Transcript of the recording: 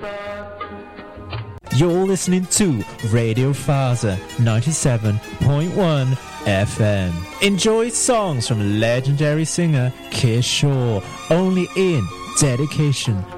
You're listening to Radio Faza 97.1 FM. Enjoy songs from legendary singer Kishore, only in Dedication